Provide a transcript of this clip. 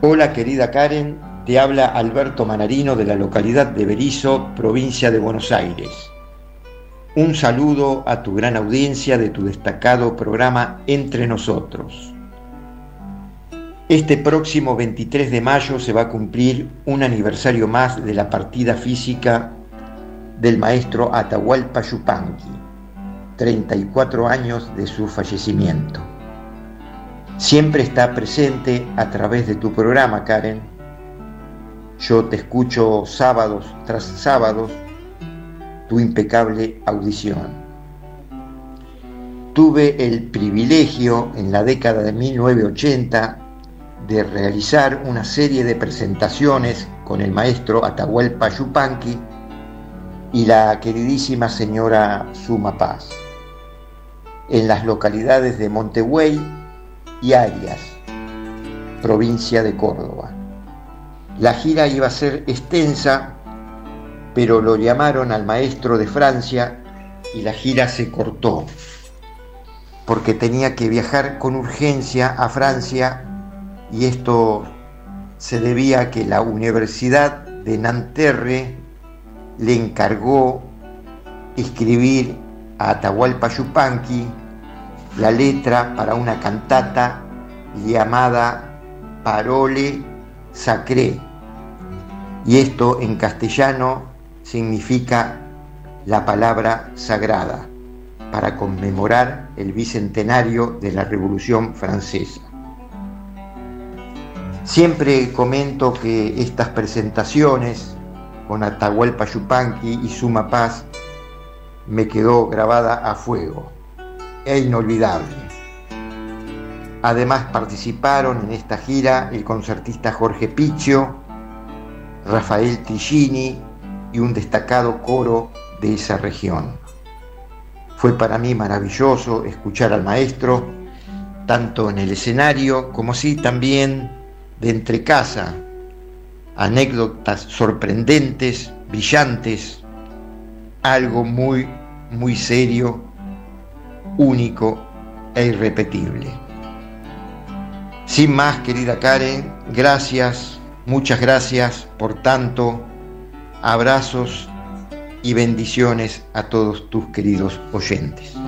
Hola querida Karen, te habla Alberto Manarino de la localidad de Berisso, provincia de Buenos Aires. Un saludo a tu gran audiencia de tu destacado programa Entre Nosotros. Este próximo 23 de mayo se va a cumplir un aniversario más de la partida física del maestro Atahualpa Yupanqui, 34 años de su fallecimiento. Siempre está presente a través de tu programa, Karen. Yo te escucho sábados tras sábados, tu impecable audición. Tuve el privilegio en la década de 1980 de realizar una serie de presentaciones con el maestro Atahualpa Yupanqui y la queridísima señora Suma Paz en las localidades de Montevideo y Arias, provincia de Córdoba. La gira iba a ser extensa, pero lo llamaron al maestro de Francia y la gira se cortó, porque tenía que viajar con urgencia a Francia, y esto se debía a que la Universidad de Nanterre le encargó escribir a Atahualpa Yupanqui la letra para una cantata llamada Parole Sacré, y esto en castellano significa la palabra sagrada, para conmemorar el bicentenario de la Revolución Francesa. Siempre comento que estas presentaciones con Atahualpa Yupanqui y Suma Paz me quedó grabada a fuego e inolvidable. Además participaron en esta gira el concertista Jorge Picchio, Rafael Trigini y un destacado coro de esa región. Fue para mí maravilloso escuchar al maestro, tanto en el escenario como sí también de entre casa, anécdotas sorprendentes, brillantes, algo muy, muy serio, único e irrepetible. Sin más, querida Karen, gracias, muchas gracias por tanto, abrazos y bendiciones a todos tus queridos oyentes.